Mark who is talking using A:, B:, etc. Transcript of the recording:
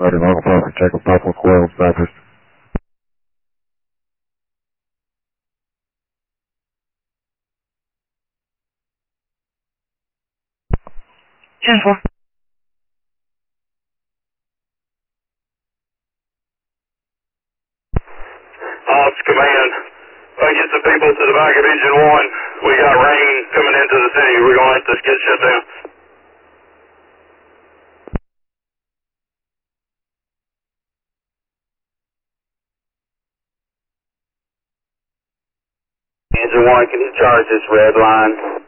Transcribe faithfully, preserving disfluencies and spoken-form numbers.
A: Ready, local traffic, check with Buffalo Coil, dispatchers.
B: ten four.
C: Ops command. Uh, get the people to the back of engine one. We got rain coming into the city. We're going to let this get shut down. Engine one, can you charge this red line?